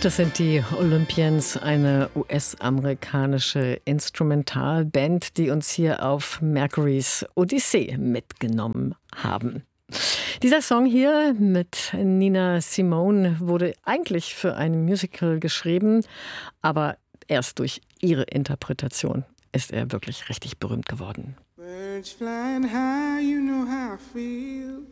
Das sind die Olympians, eine US-amerikanische Instrumentalband, die uns hier auf Mercurys Odyssee mitgenommen haben. Dieser Song hier mit Nina Simone wurde eigentlich für ein Musical geschrieben, aber erst durch ihre Interpretation ist er wirklich richtig berühmt geworden. Birds flying high, you know how I feel.